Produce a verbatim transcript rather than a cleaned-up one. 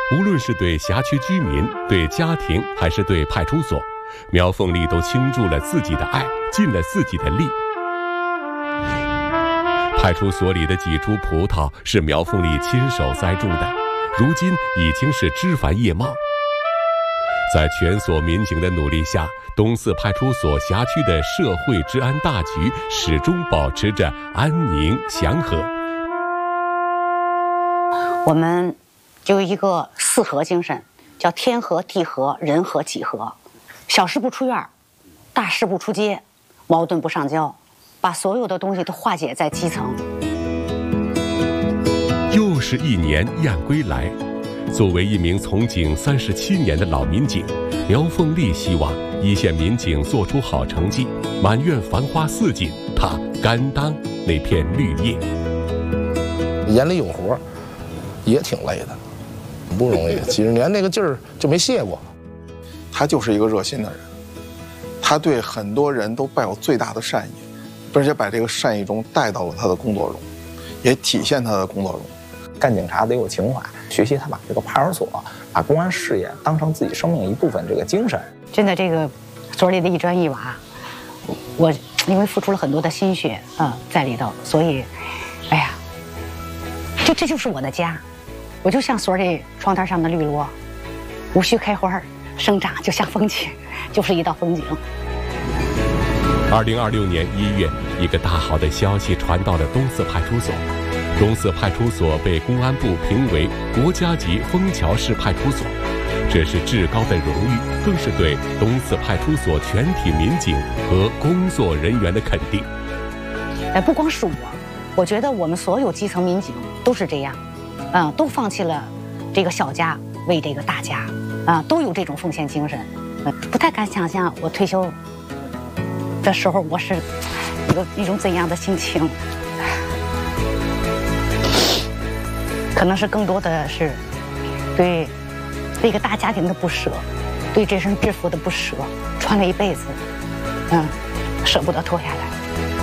无论是对辖区居民、对家庭，还是对派出所，苗凤丽都倾注了自己的爱，尽了自己的力。派出所里的几株葡萄是苗凤丽亲手栽种的，如今已经是枝繁叶茂。在全所民警的努力下，东四派出所辖区的社会治安大局始终保持着安宁祥和。 我们就有一个四和精神，叫天和地和人和己和，小事不出院，大事不出街，矛盾不上交，把所有的东西都化解在基层。 又是一年燕归来，作为一名从警三十七年的老民警，苗凤丽希望一线民警做出好成绩，满院繁花似锦，她甘当那片绿叶。 眼里有活，也挺累的，不容易。几十年那个劲儿就没歇过。 他就是一个热心的人，他对很多人都抱有最大的善意，而且把这个善意中带到了他的工作中，也体现他的工作中。 干警察得有情怀，学习他把这个派出所、把公安事业当成自己生命一部分，这个精神。 真的，这个所里的一砖一瓦，我因为付出了很多的心血啊、呃、在里头，所以，哎呀，就这就是我的家，我就像所里窗台上的绿萝，无需开花，生长就像风景，就是一道风景。 二零二六年一月，一个大好的消息传到了东四派出所。东四派出所被公安部评为国家级枫桥市派出所，这是至高的荣誉，更是对东四派出所全体民警和工作人员的肯定。 哎，不光是我，我觉得我们所有基层民警都是这样，嗯，都放弃了这个小家为这个大家，啊，都有这种奉献精神。嗯，不太敢想象我退休的时候我是有一种怎样的心情。可能是更多的是对这个大家庭的不舍，对这身制服的不舍，穿了一辈子，嗯，舍不得脱下来。